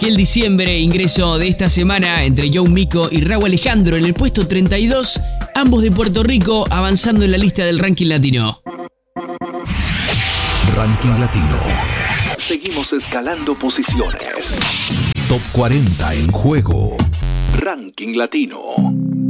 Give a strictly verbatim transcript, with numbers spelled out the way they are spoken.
aquel diciembre, ingreso de esta semana entre Joe Mico y Rauw Alejandro en el puesto treinta y dos, ambos de Puerto Rico avanzando en la lista del ranking latino. Ranking Latino. Seguimos escalando posiciones. Top cuarenta en juego. Ranking Latino.